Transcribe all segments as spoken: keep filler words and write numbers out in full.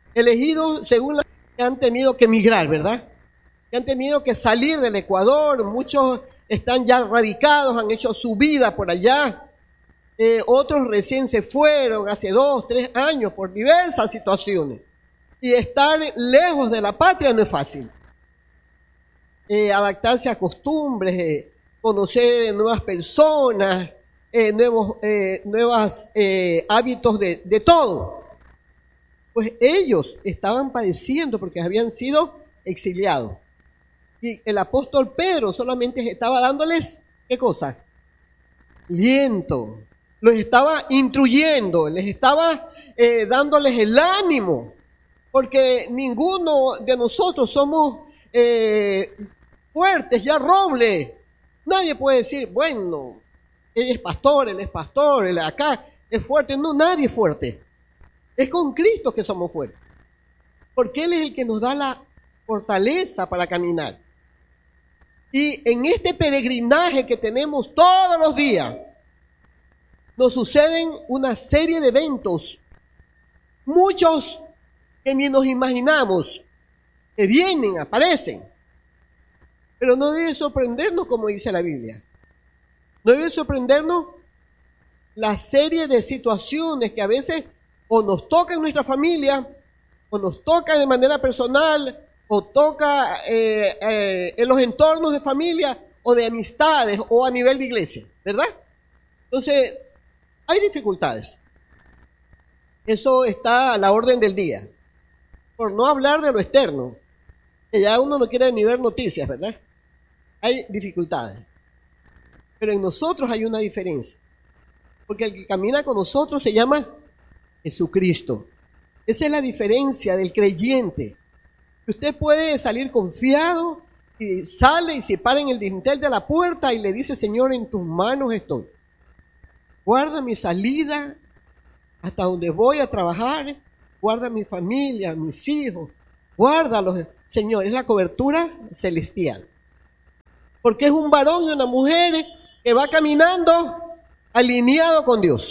elegidos según la que han tenido que emigrar, ¿verdad? Que han tenido que salir del Ecuador, muchos están ya radicados, han hecho su vida por allá, eh, otros recién se fueron hace dos, tres años por diversas situaciones. Y estar lejos de la patria no es fácil. Eh, adaptarse a costumbres, eh, conocer nuevas personas, eh, nuevos eh, nuevos eh, hábitos de, de todo. Pues ellos estaban padeciendo porque habían sido exiliados. Y el apóstol Pedro solamente estaba dándoles, ¿qué cosa? Aliento. Los estaba instruyendo, les estaba eh, dándoles el ánimo. Porque ninguno de nosotros somos eh, fuertes, ya robles. Nadie puede decir, bueno, él es pastor, él es pastor, él acá es fuerte. No, nadie es fuerte. Es con Cristo que somos fuertes. Porque Él es el que nos da la fortaleza para caminar. Y en este peregrinaje que tenemos todos los días, nos suceden una serie de eventos. Muchos que ni nos imaginamos, que vienen, aparecen. Pero no debe sorprendernos, como dice la Biblia. No debe sorprendernos la serie de situaciones que a veces o nos toca en nuestra familia, o nos toca de manera personal, o toca eh, eh, en los entornos de familia, o de amistades, o a nivel de iglesia, ¿verdad? Entonces, hay dificultades. Eso está a la orden del día. Por no hablar de lo externo, que ya uno no quiere ni ver noticias, ¿verdad? Hay dificultades. Pero en nosotros hay una diferencia. Porque el que camina con nosotros se llama Jesucristo. Esa es la diferencia del creyente. Que usted puede salir confiado y sale y se para en el dintel de la puerta y le dice, Señor, en tus manos estoy. Guarda mi salida hasta donde voy a trabajar. Guarda mi familia, mis hijos. Guárdalos, Señor. Es la cobertura celestial. Porque es un varón y una mujer que va caminando alineado con Dios.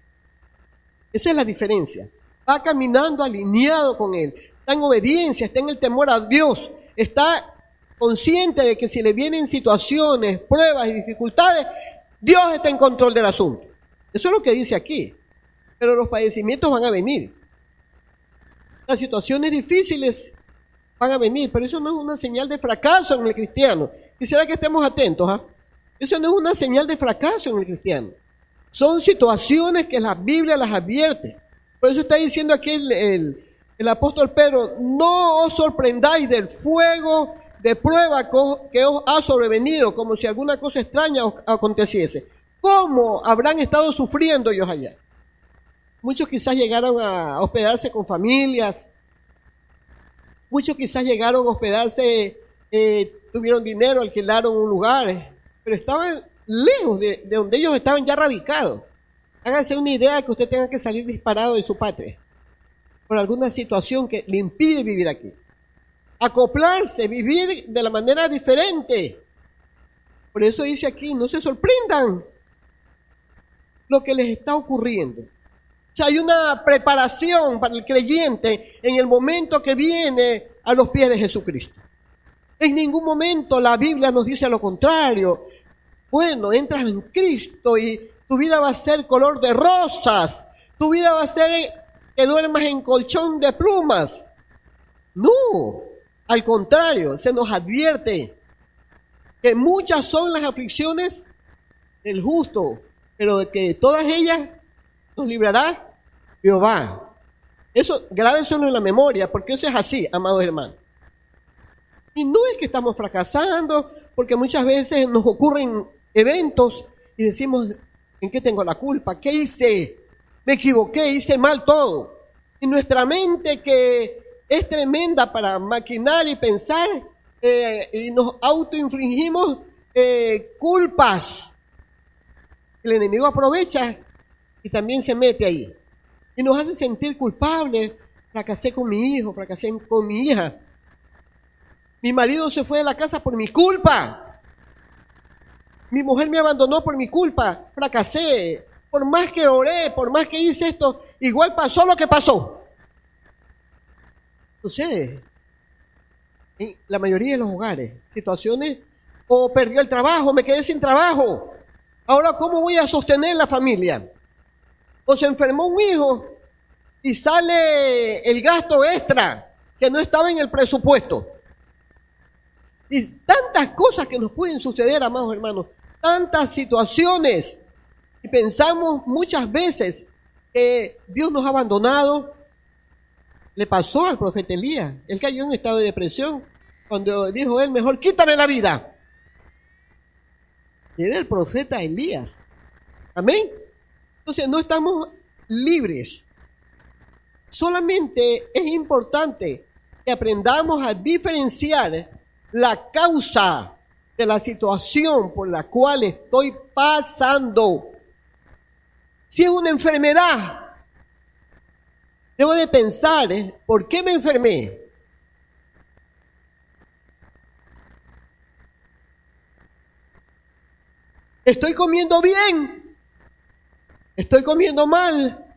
Esa es la diferencia. Va caminando alineado con Él. Está en obediencia, está en el temor a Dios. Está consciente de que si le vienen situaciones, pruebas y dificultades, Dios está en control del asunto. Eso es lo que dice aquí. Pero los padecimientos van a venir. Las situaciones difíciles van a venir, pero eso no es una señal de fracaso en el cristiano. Quisiera que estemos atentos, ¿ah? Eso no es una señal de fracaso en el cristiano. Son situaciones que la Biblia las advierte. Por eso está diciendo aquí el, el, el apóstol Pedro, no os sorprendáis del fuego de prueba que os ha sobrevenido, como si alguna cosa extraña os aconteciese. ¿Cómo habrán estado sufriendo ellos allá? Muchos quizás llegaron a hospedarse con familias, muchos quizás llegaron a hospedarse, eh, tuvieron dinero, alquilaron un lugar, pero estaban lejos de, de donde ellos estaban ya radicados. Háganse una idea que usted tenga que salir disparado de su patria por alguna situación que le impide vivir aquí. Acoplarse, vivir de la manera diferente. Por eso dice aquí, no se sorprendan lo que les está ocurriendo. O sea, hay una preparación para el creyente en el momento que viene a los pies de Jesucristo. En ningún momento la Biblia nos dice lo contrario. Bueno, entras en Cristo y tu vida va a ser color de rosas. Tu vida va a ser que duermas en colchón de plumas. No, al contrario, se nos advierte que muchas son las aflicciones del justo, pero de que todas ellas nos librará Jehová. Eso, grábenselo en la memoria, porque eso es así, amados hermanos. Y no es que estamos fracasando, porque muchas veces nos ocurren eventos y decimos, ¿en qué tengo la culpa? ¿Qué hice? Me equivoqué, hice mal todo. Y nuestra mente, que es tremenda para maquinar y pensar, eh, y nos autoinfligimos eh, culpas. El enemigo aprovecha y también se mete ahí. Y nos hace sentir culpables. Fracasé con mi hijo, fracasé con mi hija. Mi marido se fue de la casa por mi culpa. Mi mujer me abandonó por mi culpa. Fracasé. Por más que oré, por más que hice esto, igual pasó lo que pasó. Sucede en la mayoría de los hogares, situaciones, o perdió el trabajo, me quedé sin trabajo, ahora ¿cómo voy a sostener la familia? O se enfermó un hijo y sale el gasto extra que no estaba en el presupuesto. Y tantas cosas que nos pueden suceder, amados hermanos, tantas situaciones, y pensamos muchas veces que Dios nos ha abandonado. Le pasó al profeta Elías, él cayó en un estado de depresión, cuando dijo él, mejor quítame la vida. Y era el profeta Elías. Amén. Entonces no estamos libres. Solamente es importante que aprendamos a diferenciar la causa de la situación por la cual estoy pasando. Si es una enfermedad, debo de pensar, ¿eh? ¿Por qué me enfermé? ¿Estoy comiendo bien? ¿Estoy comiendo mal?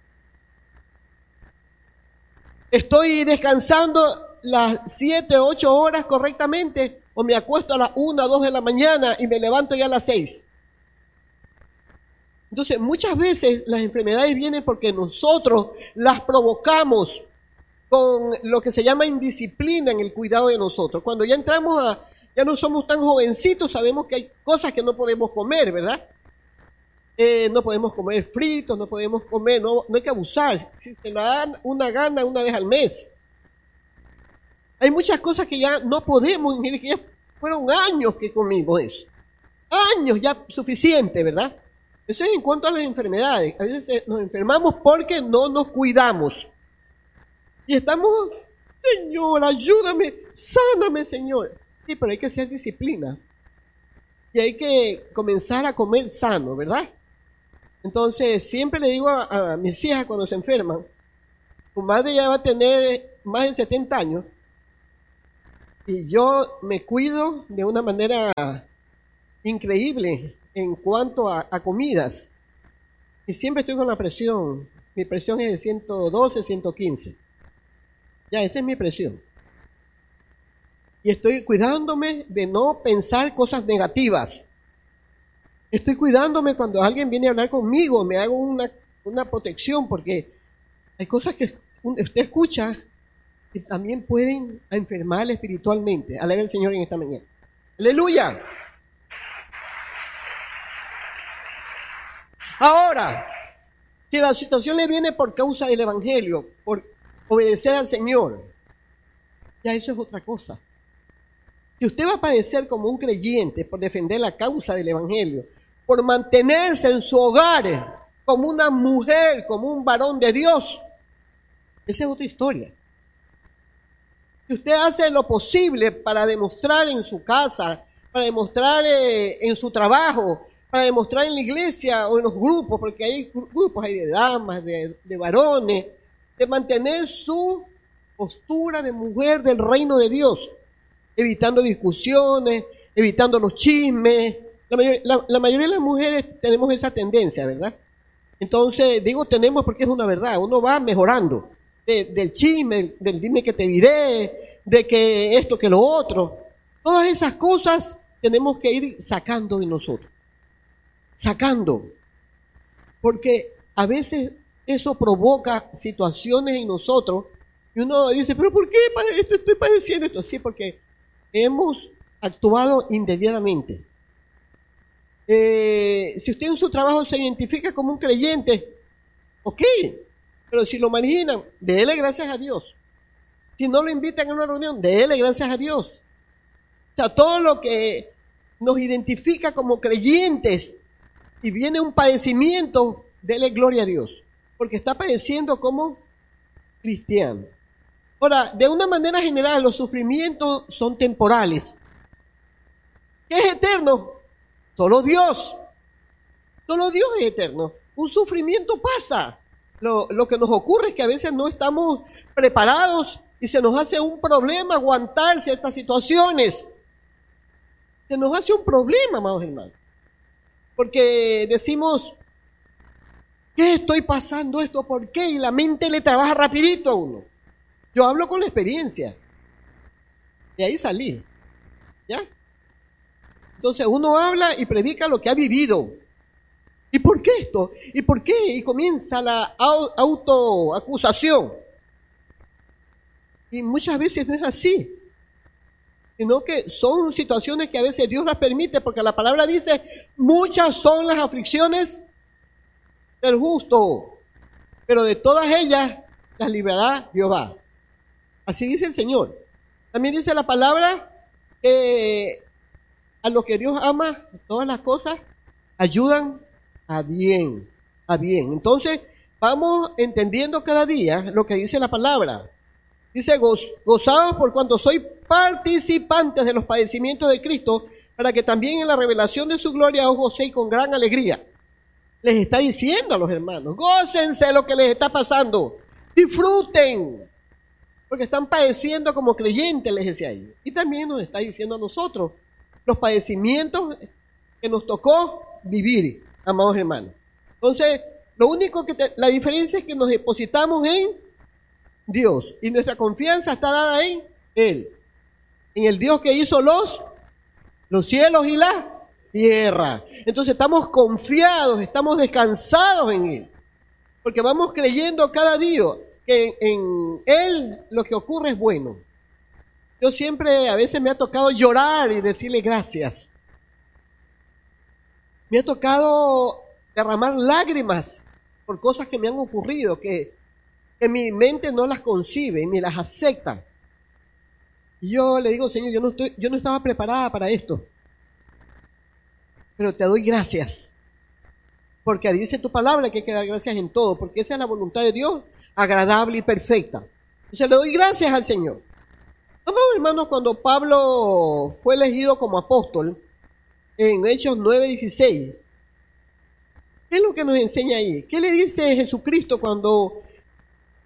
¿Estoy descansando las siete, ocho horas correctamente? ¿O me acuesto a las una, dos de la mañana y me levanto ya a las seis? Entonces, muchas veces las enfermedades vienen porque nosotros las provocamos con lo que se llama indisciplina en el cuidado de nosotros. Cuando ya entramos a, ya no somos tan jovencitos, sabemos que hay cosas que no podemos comer, ¿verdad? Eh, no podemos comer fritos, no podemos comer, no, no hay que abusar. Si se la dan una gana una vez al mes. Hay muchas cosas que ya no podemos, mire que ya fueron años que comimos eso. Años ya suficiente, ¿verdad? Eso es en cuanto a las enfermedades. A veces nos enfermamos porque no nos cuidamos. Y estamos, Señor, ayúdame, sáname, Señor. Sí, pero hay que hacer disciplina. Y hay que comenzar a comer sano, ¿verdad? Entonces, siempre le digo a, a mis hijas cuando se enferman, tu madre ya va a tener más de setenta años, y yo me cuido de una manera increíble en cuanto a, a comidas. Y siempre estoy con la presión. Mi presión es de ciento doce, ciento quince. Ya, esa es mi presión. Y estoy cuidándome de no pensar cosas negativas. Estoy cuidándome cuando alguien viene a hablar conmigo, me hago una, una protección, porque hay cosas que usted escucha que también pueden enfermarle espiritualmente. Alabe al Señor en esta mañana. ¡Aleluya! Ahora, si la situación le viene por causa del Evangelio, por obedecer al Señor, ya eso es otra cosa. Si usted va a padecer como un creyente por defender la causa del Evangelio, por mantenerse en su hogar como una mujer, como un varón de Dios, esa es otra historia. Si usted hace lo posible para demostrar en su casa, para demostrar eh, en su trabajo, para demostrar en la iglesia o en los grupos, porque hay grupos, hay de damas, de, de varones, de mantener su postura de mujer del reino de Dios, evitando discusiones, evitando los chismes. La, mayor, la, la mayoría de las mujeres tenemos esa tendencia, ¿verdad? Entonces, digo tenemos porque es una verdad, uno va mejorando de, del chisme, del dime que te diré, de que esto, que lo otro. Todas esas cosas tenemos que ir sacando de nosotros. Sacando, porque a veces eso provoca situaciones en nosotros y uno dice, pero ¿por qué esto estoy padeciendo esto? Sí, porque hemos actuado indebidamente. Eh, si usted en su trabajo se identifica como un creyente, ok, pero si lo marginan, déle gracias a Dios. Si no lo invitan a una reunión, déle gracias a Dios. O sea, todo lo que nos identifica como creyentes y viene un padecimiento, dele gloria a Dios, porque está padeciendo como cristiano. Ahora, de una manera general, los sufrimientos son temporales. ¿Qué es eterno? Solo Dios. Solo Dios es eterno. Un sufrimiento pasa. Lo, lo que nos ocurre es que a veces no estamos preparados y se nos hace un problema aguantar ciertas situaciones. Se nos hace un problema, amados hermanos. Porque decimos, ¿qué estoy pasando esto? ¿Por qué? Y la mente le trabaja rapidito a uno. Yo hablo con la experiencia. De ahí salí. ¿Ya? Entonces uno habla y predica lo que ha vivido. ¿Y por qué esto? ¿Y por qué? Y comienza la autoacusación. Y muchas veces no es así, sino que son situaciones que a veces Dios las permite, porque la palabra dice, muchas son las aflicciones del justo, pero de todas ellas las librará Jehová. Así dice el Señor. También dice la palabra que a los que Dios ama, todas las cosas ayudan a bien, a bien. Entonces, vamos entendiendo cada día lo que dice la palabra. Dice, Goz, gozaos por cuanto sois participantes de los padecimientos de Cristo, para que también en la revelación de su gloria os gocéis con gran alegría. Les está diciendo a los hermanos, gócense de lo que les está pasando, disfruten, porque están padeciendo como creyentes, les decía ahí. Y también nos está diciendo a nosotros los padecimientos que nos tocó vivir, amados hermanos. Entonces, lo único que te, la diferencia es que nos depositamos en Dios y nuestra confianza está dada en Él, en el Dios que hizo los, los cielos y la tierra. Entonces estamos confiados, estamos descansados en Él, porque vamos creyendo cada día que en Él lo que ocurre es bueno. Yo siempre, a veces me ha tocado llorar y decirle gracias. Me ha tocado derramar lágrimas por cosas que me han ocurrido, que, que mi mente no las concibe ni las acepta. Y yo le digo, Señor, yo no, estoy, yo no estaba preparada para esto, pero te doy gracias, porque dice tu palabra que hay que dar gracias en todo, porque esa es la voluntad de Dios, agradable y perfecta. Entonces le doy gracias al Señor. Amados hermanos, cuando Pablo fue elegido como apóstol, en Hechos nueve dieciséis, ¿qué es lo que nos enseña ahí? ¿Qué le dice Jesucristo cuando